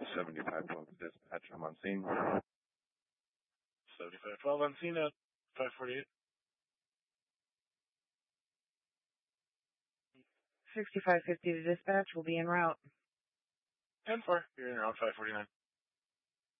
7512 dispatch, I'm on scene. 7512 on scene at 548. 6550 to dispatch will be en route. 10-4, you're en route 549.